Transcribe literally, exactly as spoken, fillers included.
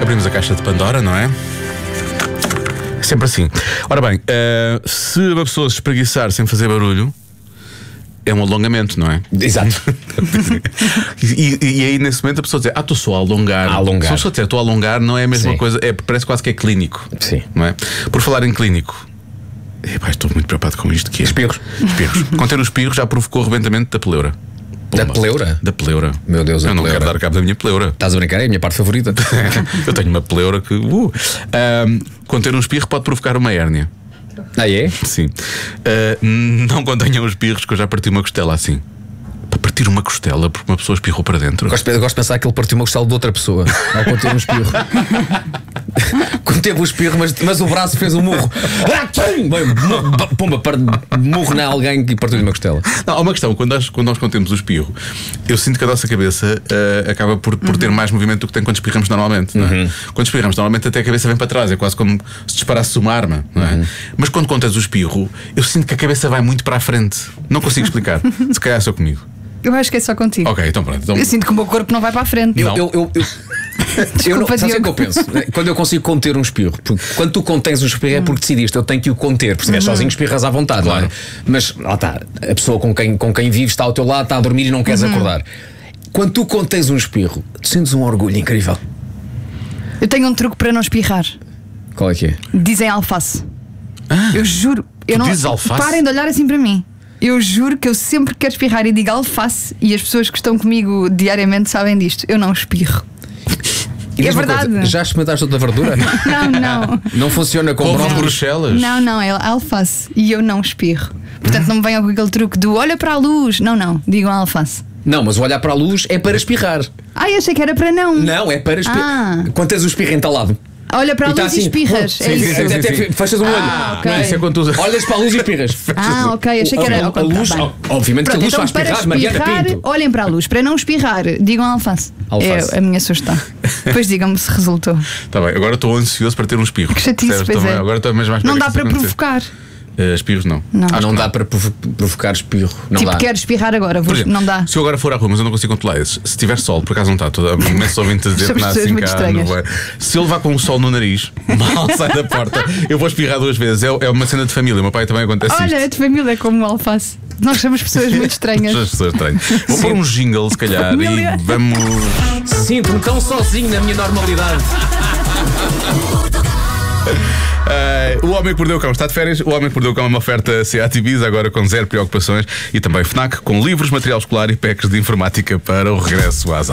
Abrimos a caixa de Pandora, não é? Sempre assim. Ora bem, uh, se uma pessoa se espreguiçar sem fazer barulho, é um alongamento, não é? Exato. e, e aí nesse momento a pessoa diz: ah, estou só a alongar. A alongar. Se a pessoa dizer estou a alongar, não é a mesma Sim. coisa, é, parece quase que é clínico. Sim. Não é? Por falar em clínico, epá, estou muito preocupado com isto. Que é? Espirros. Espirros. Conter o espirro já provocou o arrebentamento da pleura. Da pleura? Da pleura. Meu Deus, a eu não pleura. quero dar cabo da minha pleura. Estás a brincar? É a minha parte favorita. Eu tenho uma pleura que. Uh. Um, conter um espirro pode provocar uma hérnia. Ah, é? Sim. Uh, não contenham os espirros, que eu já parti uma costela assim. Para partir uma costela porque uma pessoa espirrou para dentro. Gosto, gosto de pensar que ele partiu uma costela de outra pessoa ao conter um espirro. Conteve o espirro, mas, mas o braço fez um murro. Bem, pumba, murro na alguém que partiu uma costela. Não, há uma questão, quando nós, quando nós contemos o espirro, eu sinto que a nossa cabeça uh, acaba por, por ter mais movimento do que tem quando espirramos normalmente, não é? Uhum. Quando espirramos normalmente até a cabeça vem para trás. É quase como se disparasse uma arma, não é? Uhum. Mas quando contas o espirro, eu sinto que a cabeça vai muito para a frente. Não consigo explicar. Se calhar é só comigo. Eu acho que é só contigo. Ok, então pronto, então... Eu sinto que o meu corpo não vai para a frente. Eu, eu, eu, eu... Eu não, sabe o que eu penso? Quando eu consigo conter um espirro, porque quando tu contens um espirro é porque decidiste, eu tenho que o conter, porque se estiveres sozinho espirras à vontade, claro. Não é? Mas lá está, a pessoa com quem, com quem vives está ao teu lado, está a dormir e não queres uhum. acordar. Quando tu contens um espirro, tu sentes um orgulho incrível. Eu tenho um truque para não espirrar. Qual é que é? Dizem alface. Ah, eu juro. Eu não, dizes alface? Parem de olhar assim para mim. Eu juro que eu sempre quero espirrar e digo alface, e as pessoas que estão comigo diariamente sabem disto. Eu não espirro. E é verdade. Coisa, já experimentaste outra verdura? Não, não. Não funciona com couve de Bruxelas? Não, não, é alface. E eu não espirro. Portanto, não me venham com aquele truque do olha para a luz. Não, não, digam alface. Não, mas o olhar para a luz é para espirrar. Ah, eu achei que era para não. Não, é para espirrar. Ah. Quando tens o espirro entalado. Olha para a e luz tá assim, e espirras. Oh, é sim, isso. sim, sim, sim, sim. Fechas um olho. Ah, okay. Não, isso é quando tu... Olhas para a luz e espirras. Ah, ok, achei que era a, a luz, tá obviamente. Pronto, que a luz então, faz para espirrar, Mariana espirrar, Pinto. olhem para a luz. Para não espirrar, digam alface. Alface. É a minha sugestão. Depois digam-me se resultou. Está bem, agora estou ansioso para ter um espirro. Que chatice, pois também, é. Agora estou mesmo mais Não dá para provocar. Uh, espirros não. Não, ah, não dá para provocar espirro. Não tipo, dá. quero espirrar agora, vou... exemplo, não dá. Se eu agora for à rua, mas eu não consigo controlar isso. Se tiver sol, por acaso não está, toda a imensa ouvinte a dizer que não há assim cá. Se eu levar com um sol no nariz, mal sai da porta, eu vou espirrar duas vezes. É, é uma cena de família. O meu pai também acontece Olha, isto. é de família, é como o alface. Nós somos pessoas muito estranhas. As pessoas estranhas. Vou pôr um jingle, se calhar, Família. e vamos. Sinto-me tão sozinho na minha normalidade. Uh, o Homem que Mordeu o Cão está de férias. O Homem que Mordeu o Cão é uma oferta Seat Ibiza, agora com zero preocupações. E também FNAC, com livros, material escolar e packs de informática para o regresso às aulas.